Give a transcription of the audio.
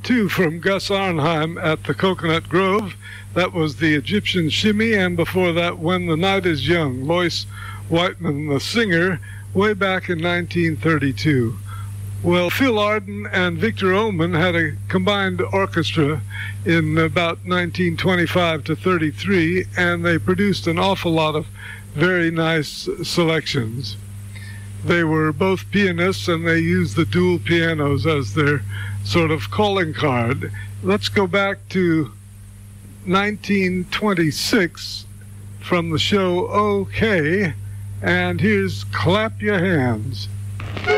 two from Gus Arnheim at the Coconut Grove. That was the Egyptian Shimmy, and before that, When the Night is Young, Lois Whiteman, the singer, way back in 1932. Well, Phil Arden and Victor Oman had a combined orchestra in about 1925 to 33, and they produced an awful lot of very nice selections. They were both pianists, and they used the dual pianos as their sort of calling card. Let's go back to 1926 from the show OK, and here's Clap Your Hands.